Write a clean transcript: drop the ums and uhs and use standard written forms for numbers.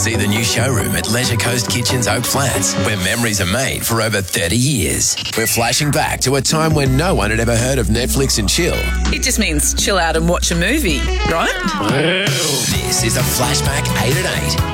See the new showroom at Leisure Coast Kitchens Oak Flats, where memories are made for over 30 years. We're flashing back to a time when no one had ever heard of Netflix and chill. It just means chill out and watch a movie, right? This is the Flashback 8 at 8.